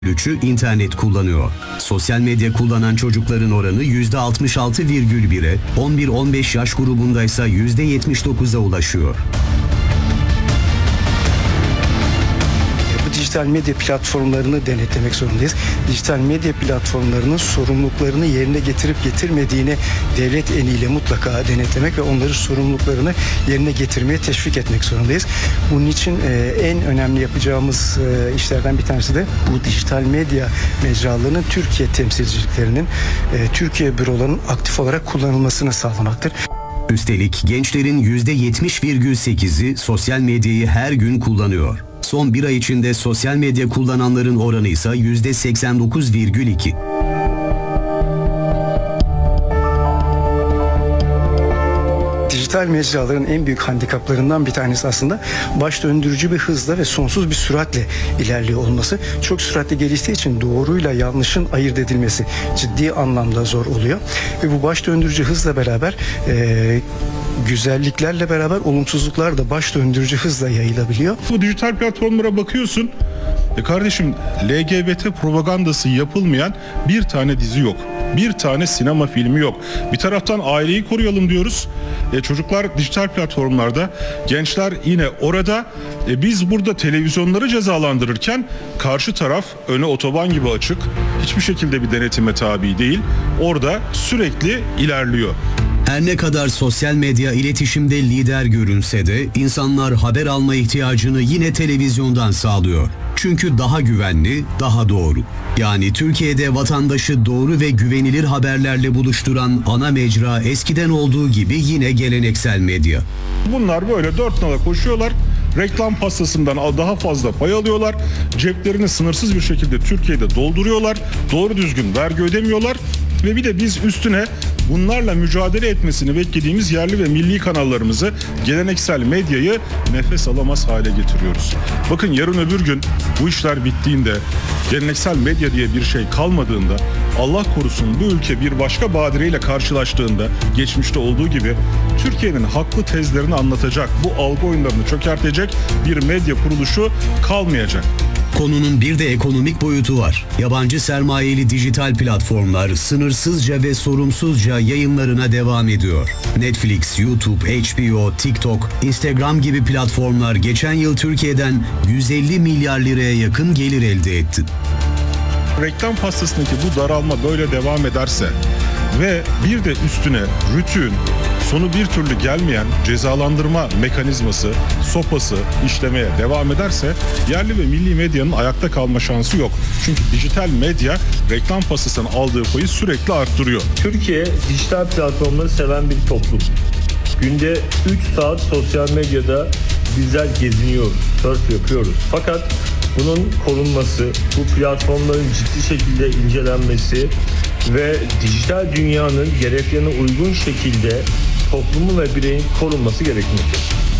%53'ü internet kullanıyor. Sosyal medya kullanan çocukların oranı %66,1'e, 11-15 yaş grubundaysa %79'a ulaşıyor. Dijital medya platformlarını denetlemek zorundayız. Dijital medya platformlarının sorumluluklarını yerine getirip getirmediğini devlet eliyle mutlaka denetlemek ve onların sorumluluklarını yerine getirmeye teşvik etmek zorundayız. Bunun için en önemli yapacağımız işlerden bir tanesi de bu dijital medya mecralarının Türkiye temsilciliklerinin, Türkiye bürolarının aktif olarak kullanılmasını sağlamaktır. Üstelik gençlerin %70,8'i sosyal medyayı her gün kullanıyor. Son bir ay içinde sosyal medya kullananların oranı ise %89,2. Dijital mecraların en büyük handikaplarından bir tanesi aslında baş döndürücü bir hızla ve sonsuz bir süratle ilerliyor olması. Çok süratle geliştiği için doğruyla yanlışın ayırt edilmesi ciddi anlamda zor oluyor. Ve bu baş döndürücü hızla beraber güzelliklerle beraber olumsuzluklar da baş döndürücü hızla yayılabiliyor. Bu dijital platformlara bakıyorsun. Kardeşim, LGBT propagandası yapılmayan bir tane dizi yok. Bir tane sinema filmi yok. Bir taraftan aileyi koruyalım diyoruz. Çocuklar dijital platformlarda, gençler yine orada. Biz burada televizyonları cezalandırırken karşı taraf öne otoban gibi açık. Hiçbir şekilde bir denetime tabi değil. Orada sürekli ilerliyor. Her ne kadar sosyal medya iletişimde lider görünse de insanlar haber alma ihtiyacını yine televizyondan sağlıyor. Çünkü daha güvenli, daha doğru. Yani Türkiye'de vatandaşı doğru ve güvenilir haberlerle buluşturan ana mecra eskiden olduğu gibi yine geleneksel medya. Bunlar böyle dört nala koşuyorlar. Reklam pastasından daha fazla pay alıyorlar. Ceplerini sınırsız bir şekilde Türkiye'de dolduruyorlar. Doğru düzgün vergi ödemiyorlar. Ve bir de biz üstüne bunlarla mücadele etmesini beklediğimiz yerli ve milli kanallarımızı, geleneksel medyayı nefes alamaz hale getiriyoruz. Bakın, yarın öbür gün bu işler bittiğinde, geleneksel medya diye bir şey kalmadığında, Allah korusun bu ülke bir başka badireyle karşılaştığında, geçmişte olduğu gibi Türkiye'nin haklı tezlerini anlatacak, bu algı oyunlarını çökertecek bir medya kuruluşu kalmayacak. Konunun bir de ekonomik boyutu var. Yabancı sermayeli dijital platformlar sınırsızca ve sorumsuzca yayınlarına devam ediyor. Netflix, YouTube, HBO, TikTok, Instagram gibi platformlar geçen yıl Türkiye'den 150 milyar liraya yakın gelir elde etti. Reklam pastasındaki bu daralma böyle devam ederse ve bir de üstüne rütün, sonu bir türlü gelmeyen cezalandırma mekanizması, sopası işlemeye devam ederse yerli ve milli medyanın ayakta kalma şansı yok. Çünkü dijital medya reklam pastasının aldığı payı sürekli arttırıyor. Türkiye dijital platformları seven bir toplum. Günde 3 saat sosyal medyada bizler geziniyoruz, surf yapıyoruz. Fakat bunun korunması, bu platformların ciddi şekilde incelenmesi ve dijital dünyanın gereklerine uygun şekilde toplumun ve bireyin korunması gerekmektedir.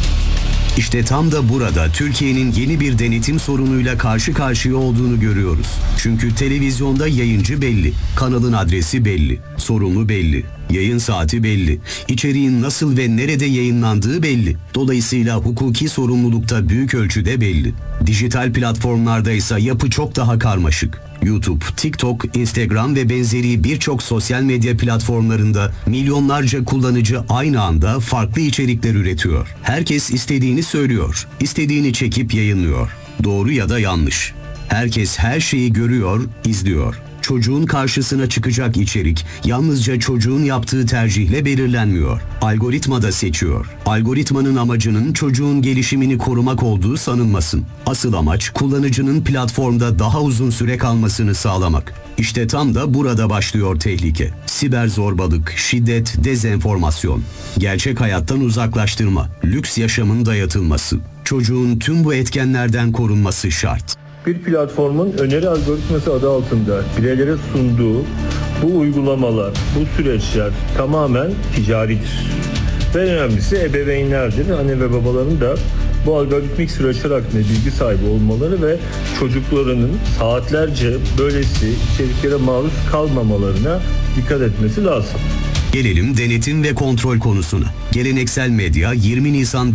İşte tam da burada Türkiye'nin yeni bir denetim sorunuyla karşı karşıya olduğunu görüyoruz. Çünkü televizyonda yayıncı belli, kanalın adresi belli, sorumlu belli, yayın saati belli, içeriğin nasıl ve nerede yayınlandığı belli. Dolayısıyla hukuki sorumluluk da büyük ölçüde belli. Dijital platformlarda ise yapı çok daha karmaşık. YouTube, TikTok, Instagram ve benzeri birçok sosyal medya platformlarında milyonlarca kullanıcı aynı anda farklı içerikler üretiyor. Herkes istediğini söylüyor, istediğini çekip yayınlıyor. Doğru ya da yanlış. Herkes her şeyi görüyor, izliyor. Çocuğun karşısına çıkacak içerik yalnızca çocuğun yaptığı tercihle belirlenmiyor. Algoritma da seçiyor. Algoritmanın amacının çocuğun gelişimini korumak olduğu sanılmasın. Asıl amaç kullanıcının platformda daha uzun süre kalmasını sağlamak. İşte tam da burada başlıyor tehlike. Siber zorbalık, şiddet, dezenformasyon, gerçek hayattan uzaklaştırma, lüks yaşamın dayatılması. Çocuğun tüm bu etkenlerden korunması şart. Bir platformun öneri algoritması adı altında bireylere sunduğu bu uygulamalar, bu süreçler tamamen ticaridir. Ve en önemlisi ebeveynlerdir. Anne ve babaların da bu algoritmik süreçler hakkında bilgi sahibi olmaları ve çocuklarının saatlerce böylesi içeriklere maruz kalmamalarına dikkat etmesi lazım. Gelelim denetim ve kontrol konusuna. Geleneksel medya 20 Nisan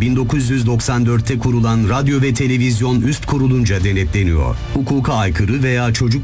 1994'te kurulan Radyo ve Televizyon Üst Kurulunca denetleniyor. Hukuka aykırı veya çocuk